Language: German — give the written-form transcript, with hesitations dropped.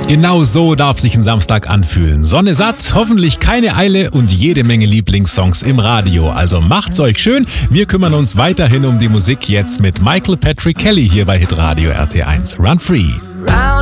Genau so darf sich ein Samstag anfühlen. Sonne satt, hoffentlich keine Eile und jede Menge Lieblingssongs im Radio. Also macht's euch schön. Wir kümmern uns weiterhin um die Musik jetzt mit Michael Patrick Kelly hier bei Hitradio RT1. Run Free.